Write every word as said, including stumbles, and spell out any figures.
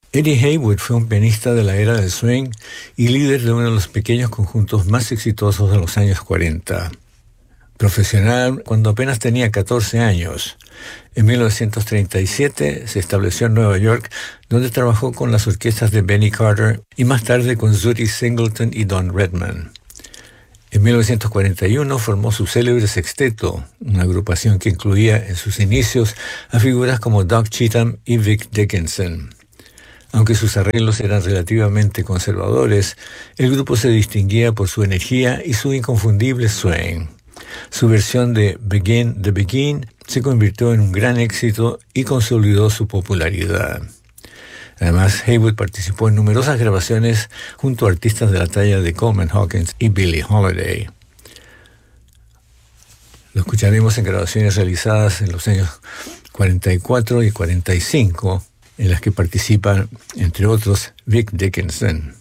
Eddie Heywood fue un pianista de la era del swing y líder de uno de los pequeños conjuntos más exitosos de los años cuarenta. Profesional cuando apenas tenía catorce años. En mil novecientos treinta y siete se estableció en Nueva York, donde trabajó con las orquestas de Benny Carter y más tarde con Zutty Singleton y Don Redman. En mil novecientos cuarenta y uno formó su célebre sexteto, una agrupación que incluía en sus inicios a figuras como Doc Cheatham y Vic Dickinson. Aunque sus arreglos eran relativamente conservadores, el grupo se distinguía por su energía y su inconfundible swing. Su versión de Begin the Begin se convirtió en un gran éxito y consolidó su popularidad. Además, Heywood participó en numerosas grabaciones junto a artistas de la talla de Coleman Hawkins y Billie Holiday. Lo escucharemos en grabaciones realizadas en los años cuarenta y cuatro y cuarenta y cinco, en las que participan, entre otros, Vic Dickinson.